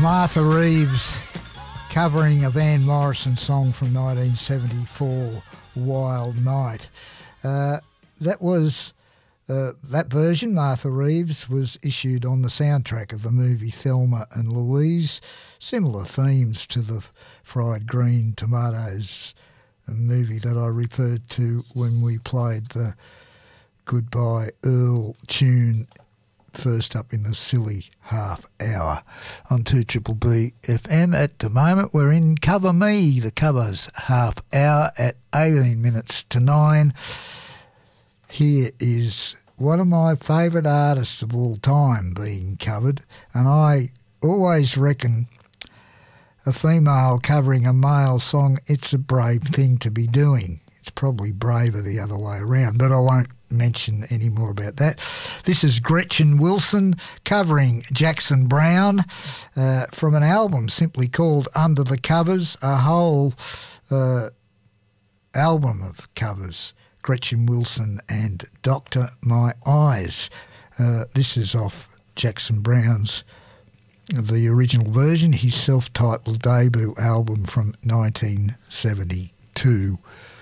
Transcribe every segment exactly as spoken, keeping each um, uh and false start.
Martha Reeves covering a Van Morrison song from nineteen seventy-four, Wild Night. Uh, that was uh, that version, Martha Reeves, was issued on the soundtrack of the movie Thelma and Louise. Similar themes to the Fried Green Tomatoes, a movie that I referred to when we played the Goodbye Earl tune first up in the silly half hour on two Triple B F M. At the moment we're in Cover Me, the covers half hour at eighteen minutes to nine. Here is one of my favourite artists of all time being covered, and I always reckon a female covering a male song, it's a brave thing to be doing. It's probably braver the other way around, but I won't mention any more about that. This is Gretchen Wilson covering Jackson Browne uh, from an album simply called Under the Covers, a whole uh, album of covers. Gretchen Wilson and Doctor My Eyes. Uh, this is off Jackson Browne's, the original version, his self-titled debut album from nineteen seventy-two.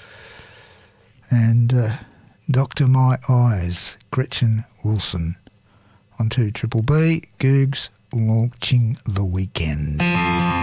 And uh, Doctor My Eyes, Gretchen Wilson on two Triple B, Googs launching the weekend.